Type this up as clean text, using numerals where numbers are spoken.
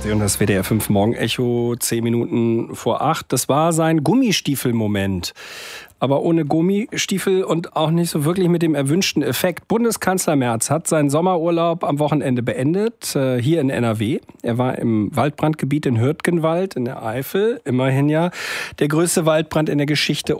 Sie hören das WDR 5 Morgenecho, 10 Minuten vor 8. Das war sein Gummistiefelmoment. Aber ohne Gummistiefel und auch nicht so wirklich mit dem erwünschten Effekt. Bundeskanzler Merz hat seinen Sommerurlaub am Wochenende beendet, hier in NRW. Er war im Waldbrandgebiet in Hürtgenwald in der Eifel, immerhin ja der größte Waldbrand in der Geschichte.